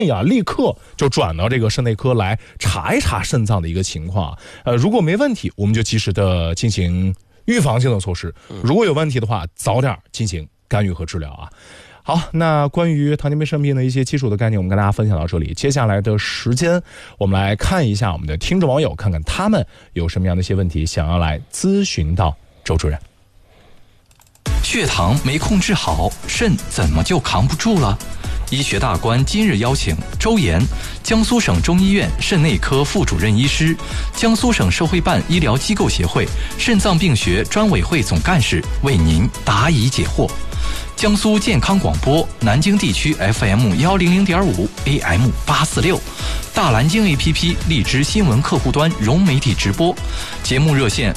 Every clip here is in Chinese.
立刻就转到这个肾内科来查一查肾脏的一个情况。如果没问题，我们就及时的进行预防性的措施；如果有问题的话，早点进行干预和治疗啊。好，那关于糖尿病肾病的一些基础的概念，我们跟大家分享到这里。接下来的时间，我们来看一下我们的听众网友，看看他们有什么样的一些问题想要来咨询到周主任。 血糖没控制好，肾怎么就扛不住了？医学大观今日邀请周岩，江苏省中医院肾内科副主任医师，江苏省社会办医疗机构协会肾脏病学专委会总干事，为您答疑解惑。江苏健康广播南京地区 FM100.5 AM846， 大蓝鲸 APP 荔枝新闻客户端融媒体直播，节目热线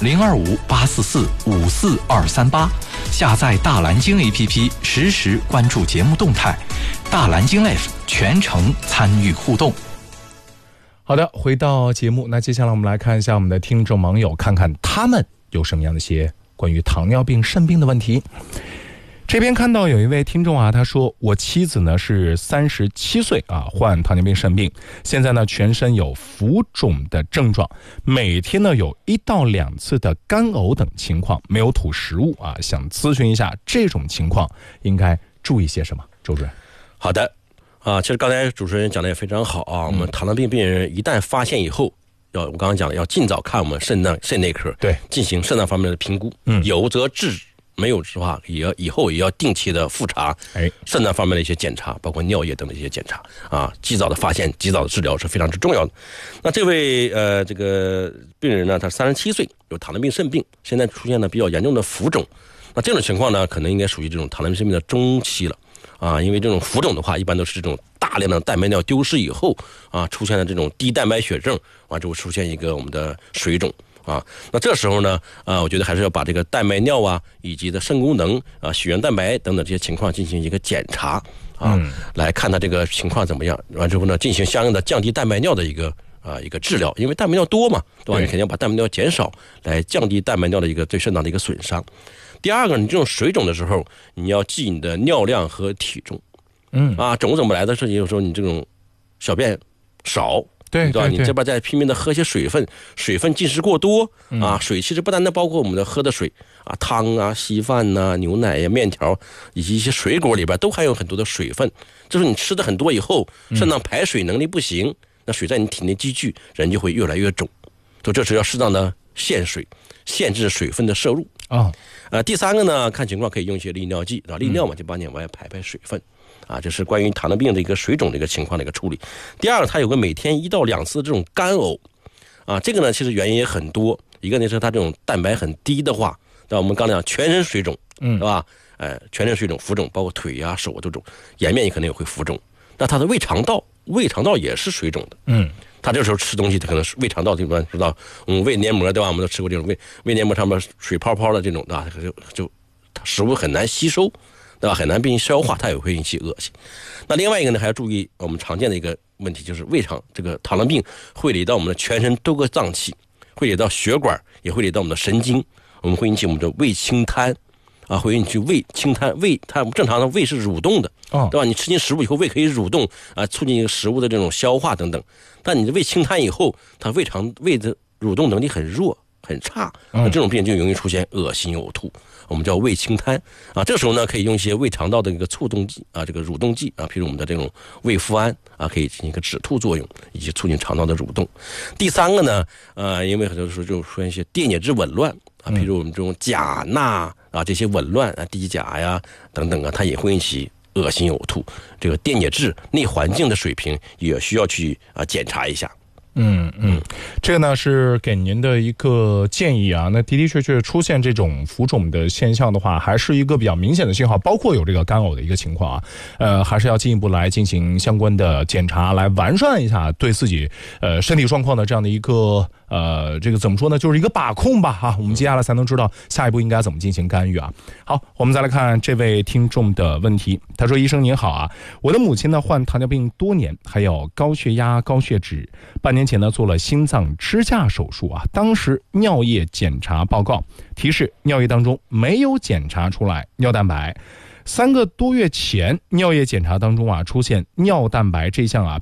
025-844-54238，下载大蓝鲸 APP 实时关注节目动态，大蓝鲸 Life 全程参与互动。 好的，回到节目，那接下来我们来看一下我们的听众网友，看看他们有什么样的一些关于糖尿病肾病的问题。这边看到有一位听众啊，他说我妻子呢是37岁啊，患糖尿病肾病，现在呢全身有浮肿的症状，每天呢有1到2次的干呕等情况，没有吐食物啊，想咨询一下这种情况应该注意些什么？周主任。 好的啊，其实刚才主持人讲的也非常好啊，我们糖尿病病人一旦发现以后，我刚刚讲了，要尽早看我们肾内科， 对， 进行肾脏方面的评估，有则治，没有的话，以后也要定期的复查，肾脏方面的一些检查，包括尿液等的一些检查啊，及早的发现，及早的治疗是非常之重要的。那这位这个病人呢，他37岁，有糖尿病肾病，现在出现了比较严重的浮肿，那这种情况呢，可能应该属于这种糖尿病肾病的中期了啊，因为这种浮肿的话，一般都是这种大量的蛋白尿丢失以后啊，出现了这种低蛋白血症，完之后出现一个我们的水肿。啊，那这时候呢，我觉得还是要把这个蛋白尿啊，以及的肾功能啊、血原蛋白等等这些情况进行一个检查啊，来看他这个情况怎么样。完之后呢，进行相应的降低蛋白尿的一个治疗，因为蛋白尿多嘛，对吧？你肯定要把蛋白尿减少，来降低蛋白尿的一个对肾脏的一个损伤。第二个，你这种水肿的时候，你要记你的尿量和体重。肿怎么来的？是有时候你这种小便少。对吧？你这边再拼命的喝些水分进食过多啊，水其实不单单包括我们的喝的水啊，汤啊、稀饭啊、牛奶呀、面条以及一些水果里边都含有很多的水分。就是你吃的很多以后，肾脏排水能力不行，那水在你体内积聚，人就会越来越肿。所以这是要适当的限水，限制水分的摄入啊。第三个呢，看情况可以用一些利尿剂啊，利尿嘛，就帮你往外排水分。啊，这是关于糖尿病的一个水肿的一个情况的一个处理。第二个，它有个每天1到2次这种干呕，啊，这个呢其实原因也很多。一个呢是它这种蛋白很低的话，对吧？我们刚才讲全身水肿，对吧？全身水肿、浮肿，包括腿啊、手啊都肿，颜面也可能也会浮肿。那它的胃肠道也是水肿的，它这时候吃东西，它可能是胃肠道这边知道，胃黏膜对吧？我们都吃过这种胃黏膜上面水泡泡的这种，对吧？就食物很难吸收。对吧？很难并消化，它也会引起恶心。那另外一个呢，还要注意我们常见的一个问题，就是胃肠这个糖尿病会累到我们的全身多个脏器，会累到血管，也会累到我们的神经，我们会引起我们的胃清瘫啊，会引起胃清瘫。胃它正常的胃是蠕动的，对吧？你吃进食物以后，胃可以蠕动啊，促进一个食物的这种消化等等。但你的胃清瘫以后，它胃的蠕动能力很弱很差，那这种病就容易出现恶心呕吐。我们叫胃清瘫啊，这个时候呢，可以用一些胃肠道的一个促动剂啊，这个蠕动剂啊，譬如我们的这种胃复胺啊，可以进行一个止吐作用，以及促进肠道的蠕动。第三个呢，因为很多时候就出现一些电解质紊乱啊，譬如我们这种钾钠啊这些紊乱啊，低钾呀等等啊，它也会引起恶心呕吐。这个电解质内环境的水平也需要去检查一下。 这个呢是给您的一个建议啊。那的确出现这种浮肿的现象的话，还是一个比较明显的信号，包括有这个干呕的一个情况啊。还是要进一步来进行相关的检查，来完善一下对自己身体状况的这样的一个这个怎么说呢，就是一个把控吧哈。我们接下来才能知道下一步应该怎么进行干预啊。好，我们再来看这位听众的问题。他说：医生您好啊，我的母亲呢患糖尿病多年，还有高血压、高血脂，半年前呢做了心脏支架手术啊，当时尿液检查报告提示尿液当中没有检查出来尿蛋白。3个多月前尿液检查当中啊出现尿蛋白这项